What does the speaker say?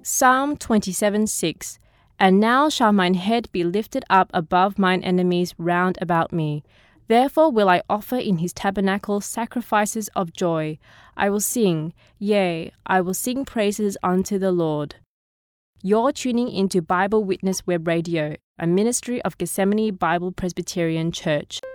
Psalm 27:6. And now shall mine head be lifted up above mine enemies round about me. Therefore will I offer in his tabernacle sacrifices of joy. I will sing, yea, I will sing praises unto the Lord. You're tuning into Bible Witness Web Radio, a ministry of Gethsemane Bible Presbyterian Church.